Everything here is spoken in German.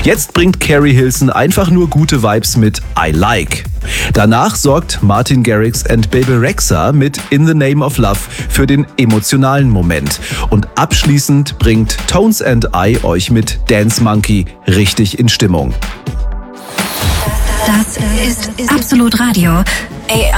Jetzt bringt Carrie Hilson einfach nur gute Vibes mit I Like. Danach sorgt Martin Garrix and Bebe Rexha mit In the Name of Love für den emotionalen Moment. Und abschließend bringt Tones and I euch mit Dance Monkey richtig in Stimmung. Das ist Absolut Radio.